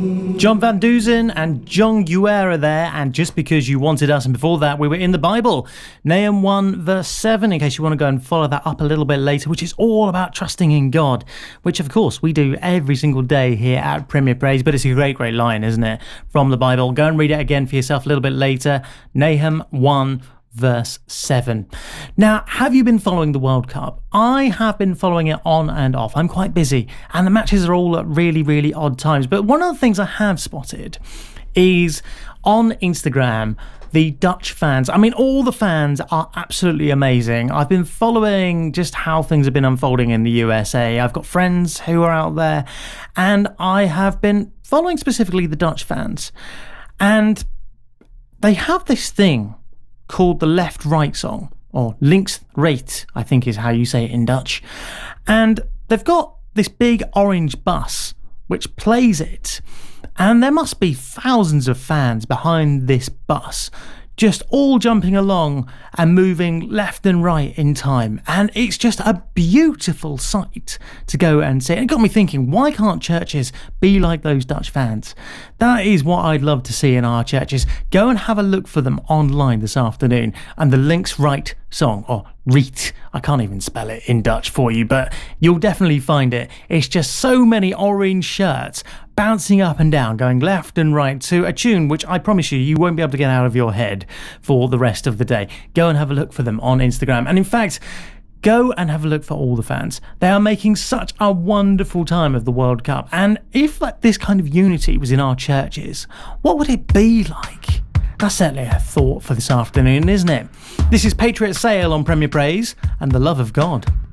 John Van Dusen and John Guerra there, and Just Because You Wanted Us, and before that we were in the Bible, Nahum 1 verse 7, in case you want to go and follow that up a little bit later, which is all about trusting in God, which of course we do every single day here at Premier Praise. But it's a great line, isn't it, from the Bible. Go and read it again for yourself a little bit later. Nahum 1 verse 7. Now, have you been following the World Cup? I have been following it on and off. I'm quite busy, and the matches are all at really odd times. But one of the things I have spotted is on Instagram, the Dutch fans. I mean, all the fans are absolutely amazing. I've been following just how things have been unfolding in the USA. I've got friends who are out there, and I have been following specifically the Dutch fans. And they have this thing called the left-right song, or links-recht, I think is how you say it in Dutch. And they've got this big orange bus which plays it, and there must be thousands of fans behind this bus, just all jumping along and moving left and right in time. And it's just a beautiful sight to go and see. It got me thinking, why can't churches be like those Dutch fans? That is what I'd love to see in our churches. Go and have a look for them online this afternoon. And the links-recht song, or Riet, I can't even spell it in Dutch for you, but you'll definitely find it. It's just so many orange shirts bouncing up and down, going left and right to a tune which I promise you won't be able to get out of your head for the rest of the day. Go and have a look for them on Instagram. And in fact, go and have a look for all the fans. They are making such a wonderful time of the World Cup. And if this kind of unity was in our churches, what would it be like? That's certainly a thought for this afternoon, isn't it? This is Patriot Sale on Premier Praise and the love of God.